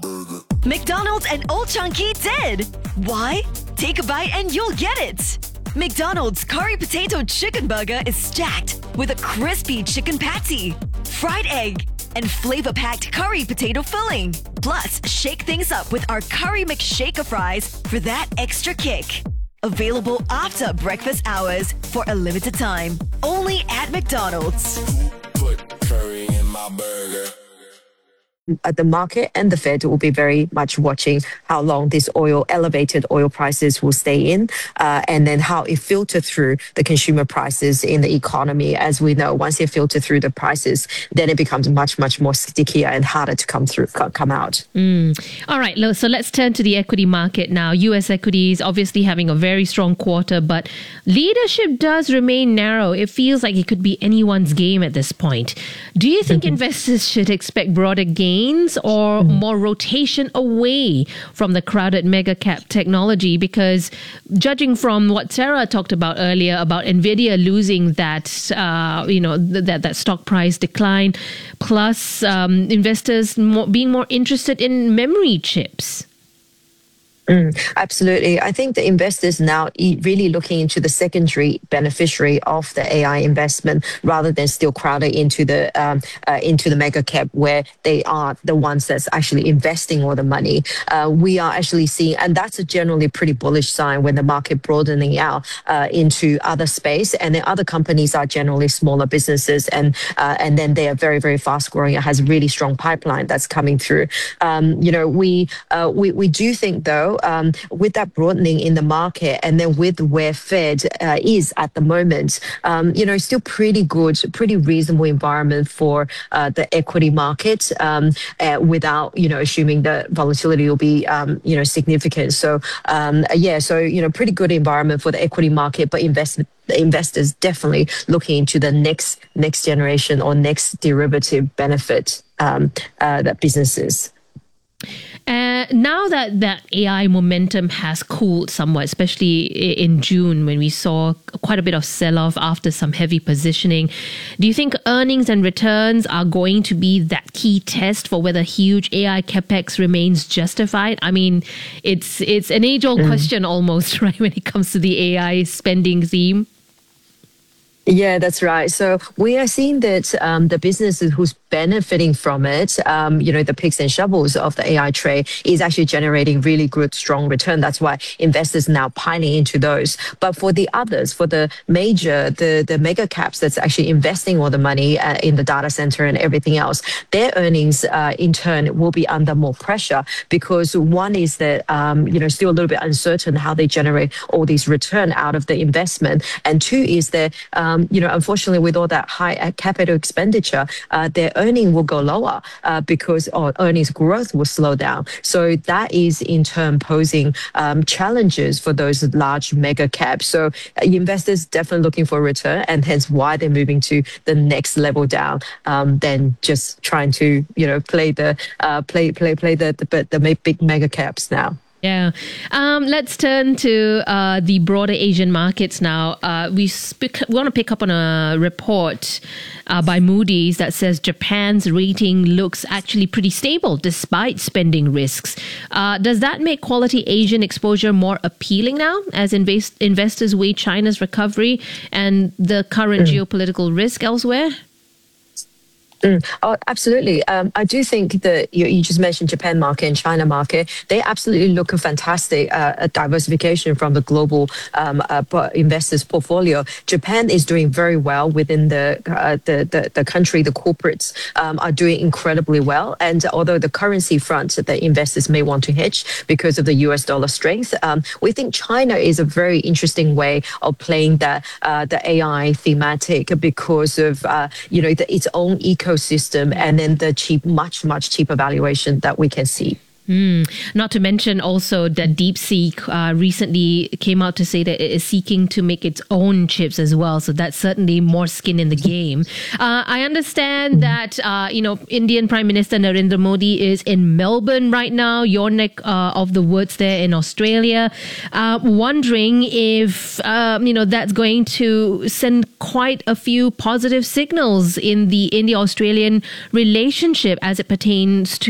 McDonald's and Old Chunky did. Why? Take a bite and you'll get it. McDonald's Curry Potato Chicken Burger is stacked with a crispy chicken patty, fried egg, and flavor-packed curry potato filling. Plus, shake things up with our Curry McShaker fries for that extra kick. Available after breakfast hours for a limited time. Only at McDonald's. Put curry in my burger. The market and the Fed will be very much watching how long this elevated oil prices will stay in, and then how it filters through the consumer prices in the economy. As we know, once it filters through the prices, then it becomes much, much more stickier and harder to come out. All right, so let's turn to the equity market now. U.S. equities obviously having a very strong quarter, but leadership does remain narrow. It feels like it could be anyone's game at this point. Do you think investors should expect broader gains or more rotation away from the crowded mega cap technology? Because judging from what Sarah talked about earlier about Nvidia losing that, that stock price decline, plus investors being more interested in memory chips. Absolutely. I think the investors now really looking into the secondary beneficiary of the AI investment rather than still crowded into the mega cap where they are the ones that's actually investing all the money. We are actually seeing, and that's a generally pretty bullish sign when the market broadening out into other space, and then other companies are generally smaller businesses, and then they are very, very fast growing. It has really strong pipeline that's coming through. We do think though, with that broadening in the market, and then with where Fed is at the moment, still pretty good, pretty reasonable environment for the equity market without, assuming the volatility will be, significant. So, pretty good environment for the equity market, but investors definitely looking into the next generation or next derivative benefit that businesses. Now that AI momentum has cooled somewhat, especially in June when we saw quite a bit of sell-off after some heavy positioning, do you think earnings and returns are going to be that key test for whether huge AI capex remains justified? I mean, it's an age-old question almost, right, when it comes to the AI spending theme. Yeah, that's right. So we are seeing that the businesses who's benefiting from it, the picks and shovels of the AI trade is actually generating really good, strong return. That's why investors are now piling into those. But for the others, for the the mega caps that's actually investing all the money in the data center and everything else, their earnings in turn will be under more pressure because one is that, still a little bit uncertain how they generate all these return out of the investment. And two is that, unfortunately, with all that high capital expenditure, their earning will go lower because earnings growth will slow down. So that is in turn posing challenges for those large mega caps. So investors definitely looking for a return, and hence why they're moving to the next level down than just trying to play the big mega caps now. Yeah. Let's turn to the broader Asian markets now. We want to pick up on a report by Moody's that says Japan's rating looks actually pretty stable despite spending risks. Does that make quality Asian exposure more appealing now as investors weigh China's recovery and the current geopolitical risk elsewhere? Oh, absolutely. I do think that you just mentioned Japan market and China market. They absolutely look a fantastic diversification from the global investors' portfolio. Japan is doing very well within the country. The corporates are doing incredibly well. And although the currency front, the investors may want to hedge because of the US dollar strength, we think China is a very interesting way of playing the AI thematic because of its own ecosystem and then the much cheaper valuation that we can see. Not to mention also that DeepSeek recently came out to say that it is seeking to make its own chips as well. So that's certainly more skin in the game. I understand that, Indian Prime Minister Narendra Modi is in Melbourne right now, your neck of the woods there in Australia. Wondering if, that's going to send quite a few positive signals in the India-Australian relationship as it pertains to